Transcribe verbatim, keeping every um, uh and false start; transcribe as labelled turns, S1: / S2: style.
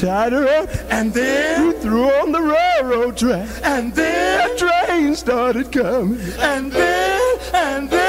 S1: tied her up,
S2: and then
S1: we threw her on the railroad track,
S2: and then
S1: the train started coming,
S2: and then and then